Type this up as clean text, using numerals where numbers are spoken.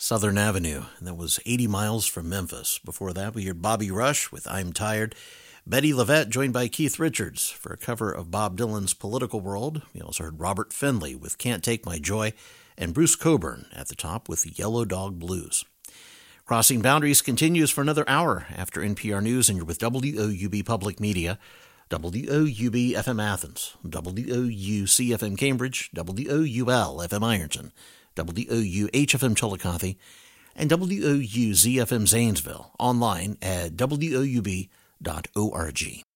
Southern Avenue, and that was 80 Miles from Memphis. Before that, we heard Bobby Rush with I'm Tired. Betty LaVette joined by Keith Richards for a cover of Bob Dylan's Political World. We also heard Robert Finley with Can't Take My Joy, and Bruce Coburn at the top with Yellow Dog Blues. Crossing Boundaries continues for another hour after NPR News, and you're with WOUB Public Media, WOUB FM Athens, WOUC FM Cambridge, WOUL FM Ironton, WOUH FM Chillicothe, and WOUZ FM Zanesville, online at WOUB.org.